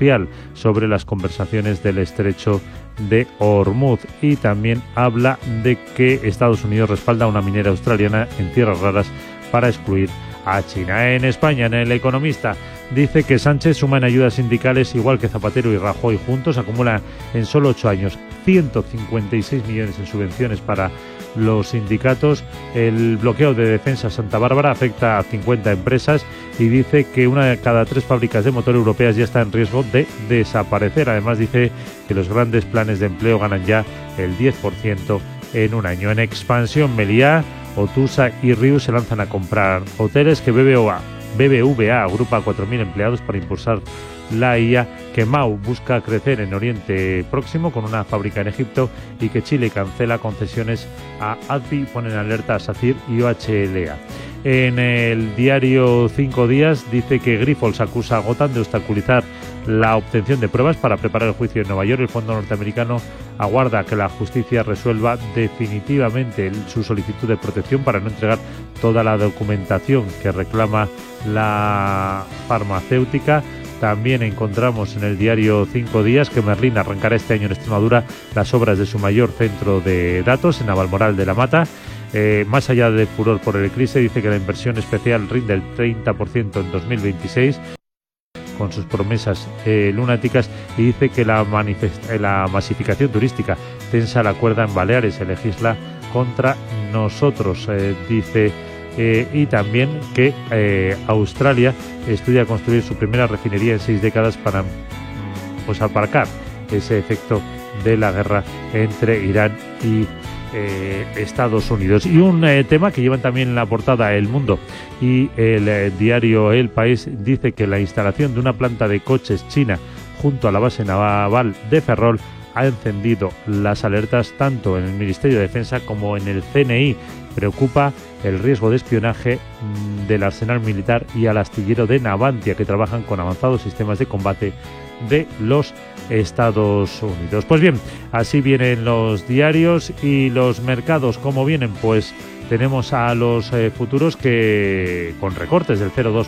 crucial sobre las conversaciones del estrecho de Hormuz, y también habla de que Estados Unidos respalda a una minera australiana en tierras raras para excluir a China. En España, en El Economista, dice que Sánchez suma en ayudas sindicales igual que Zapatero y Rajoy juntos, acumula en solo 8 años 156 millones en subvenciones para los sindicatos. El bloqueo de Defensa Santa Bárbara afecta a 50 empresas y dice que una de cada 3 fábricas de motor europeas ya está en riesgo de desaparecer. Además dice que los grandes planes de empleo ganan ya el 10% en un año. En expansión, Meliá, Otusa y Riu se lanzan a comprar hoteles, que BBVA agrupa a 4.000 empleados para impulsar la IA, que Mau busca crecer en Oriente Próximo con una fábrica en Egipto, y que Chile cancela concesiones a ADPI, ponen alerta a SACIR y OHLA. En el diario 5 Días dice que Grifols acusa a Gotham de obstaculizar la obtención de pruebas para preparar el juicio en Nueva York. El fondo norteamericano aguarda que la justicia resuelva definitivamente su solicitud de protección para no entregar toda la documentación que reclama la farmacéutica. También encontramos en el diario 5 Días que Merlin arrancará este año en Extremadura las obras de su mayor centro de datos en Navalmoral de la Mata. Más allá del furor por el eclipse, dice que la inversión especial rinde el 30% en 2026 con sus promesas lunáticas, y dice que la masificación turística tensa la cuerda en Baleares, se legisla contra nosotros, dice. Y también que Australia estudia construir su primera refinería en 6 décadas para aparcar ese efecto de la guerra entre Irán y Estados Unidos. Y un tema que llevan también en la portada El Mundo y el diario El País, dice que la instalación de una planta de coches china junto a la base naval de Ferrol ha encendido las alertas tanto en el Ministerio de Defensa como en el CNI. Preocupa el riesgo de espionaje del arsenal militar y al astillero de Navantia, que trabajan con avanzados sistemas de combate de los Estados Unidos. Pues bien, así vienen los diarios y los mercados. ¿Cómo vienen? Pues tenemos a los futuros que con recortes del 0,2%,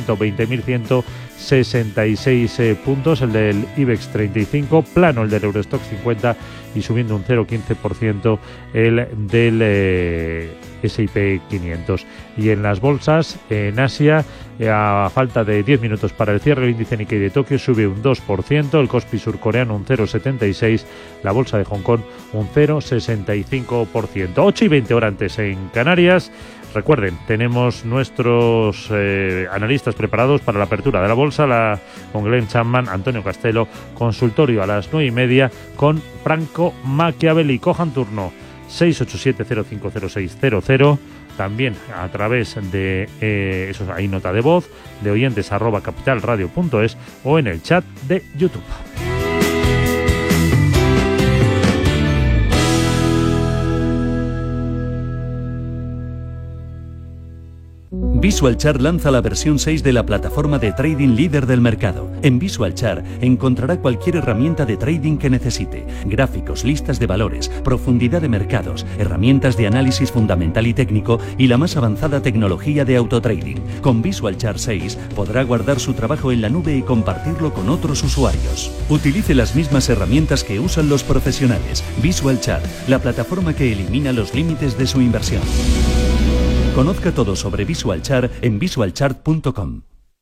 20.166 puntos, el del IBEX 35, plano el del Eurostock 50 y subiendo un 0,15% el del S&P 500. Y en las bolsas, en Asia, a falta de 10 minutos para el cierre, el índice Nikkei de Tokio sube un 2%, el Kospi surcoreano un 0,76%, la bolsa de Hong Kong un 0,65%. 8:20 horas antes en Canarias. Recuerden, tenemos nuestros analistas preparados para la apertura de la bolsa, con Glenn Chapman, Antonio Castelo, consultorio a las 9:30 con Franco Machiavelli. Cojan turno 687-050600, también a través de hay nota de voz, de oyentes @capitalradio.es o en el chat de YouTube. VisualChart lanza la versión 6 de la plataforma de trading líder del mercado. En VisualChart encontrará cualquier herramienta de trading que necesite: gráficos, listas de valores, profundidad de mercados, herramientas de análisis fundamental y técnico y la más avanzada tecnología de autotrading. Con VisualChart 6 podrá guardar su trabajo en la nube y compartirlo con otros usuarios. Utilice las mismas herramientas que usan los profesionales. VisualChart, la plataforma que elimina los límites de su inversión. Conozca todo sobre VisualChart en visualchart.com.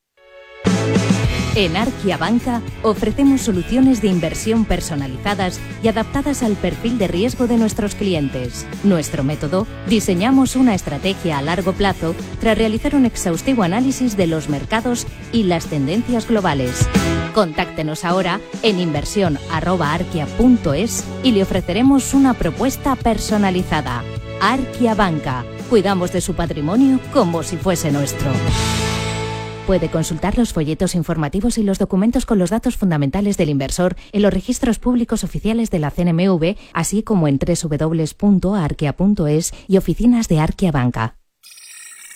En Arquia Banca ofrecemos soluciones de inversión personalizadas y adaptadas al perfil de riesgo de nuestros clientes. Nuestro método: diseñamos una estrategia a largo plazo tras realizar un exhaustivo análisis de los mercados y las tendencias globales. Contáctenos ahora en inversión@arquia.es y le ofreceremos una propuesta personalizada. Arquia Banca. Cuidamos de su patrimonio como si fuese nuestro. Puede consultar los folletos informativos y los documentos con los datos fundamentales del inversor en los registros públicos oficiales de la CNMV, así como en www.arquia.es y oficinas de Arquia Banca.